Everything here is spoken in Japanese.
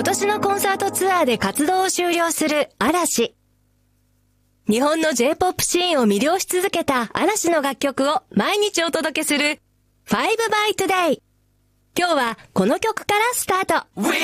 年のコンサートツアーで活動を終了する嵐。日本の J-POP シーンを魅了し続けた嵐の楽曲を毎日お届けする5 by Today。今日はこの曲からスタート。